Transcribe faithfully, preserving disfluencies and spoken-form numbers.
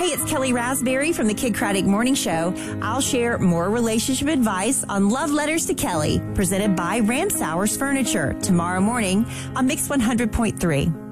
it's Kelly Raspberry from the Kid Craddock Morning Show. I'll share more relationship advice on Love Letters to Kelly, presented by Ramsauer's Furniture, tomorrow morning on Mix one hundred point three.